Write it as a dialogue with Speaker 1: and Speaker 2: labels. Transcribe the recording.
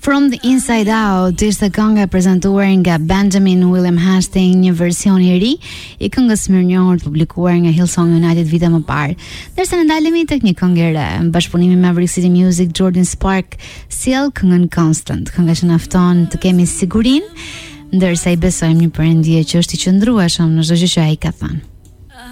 Speaker 1: From the Inside Out ishte kënga e prezantuar nga Benjamin William Hastings, një version i ri i këngës mirënjohur publikuar nga Hillsong United vite më parë. Derisa ne ndalemi tek një këngë e re, në bashkëpunim me Maverick City Music, Jordan Spark sjell këngën Constant, kënga që na fton të kemi sigurinë, ndërsa I besojmë një perëndije që është I qëndrueshëm në çdo gjë që ai ka thënë.